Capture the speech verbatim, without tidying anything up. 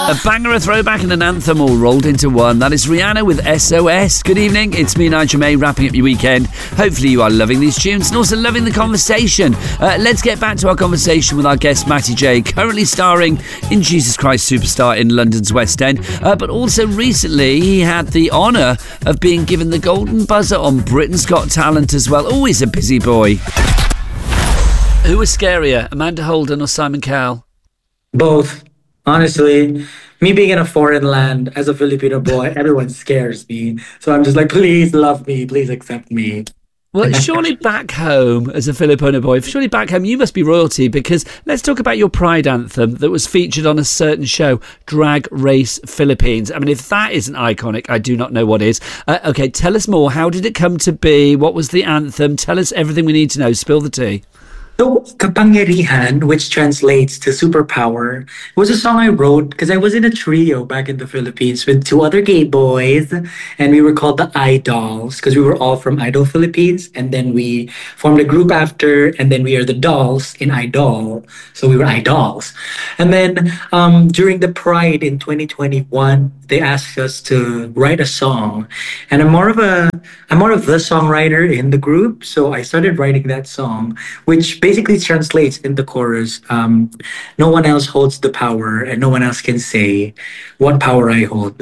A banger, a throwback and an anthem all rolled into one. That is Rihanna with S O S. Good evening, it's me, Nigel May, wrapping up your weekend. Hopefully you are loving these tunes and also loving the conversation. Uh, let's get back to our conversation with our guest Matty J, currently starring in Jesus Christ Superstar in London's West End. Uh, but also recently he had the honour of being given the golden buzzer on Britain's Got Talent as well. Always a busy boy. Who was scarier, Amanda Holden or Simon Cowell? Both. Honestly, me being in a foreign land as a Filipino boy, everyone scares me. So I'm just like, please love me, please accept me. Well, surely back home as a Filipino boy, surely back home you must be royalty, because let's talk about your Pride anthem that was featured on a certain show, Drag Race Philippines. I mean, if that isn't iconic, I do not know what is. Uh, okay, tell us more. How did it come to be? What was the anthem? Tell us everything we need to know. Spill the tea. So, Kapangyarihan, which translates to superpower, was a song I wrote because I was in a trio back in the Philippines with two other gay boys, and we were called the Idols because we were all from Idol Philippines, and then we formed a group after, and then we are the dolls in Idol, so we were Idols. And then um, during the Pride in twenty twenty-one, they asked us to write a song, and I'm more of a I'm more of the songwriter in the group, so I started writing that song, which basically translates in the chorus, um, no one else holds the power and no one else can say what power I hold.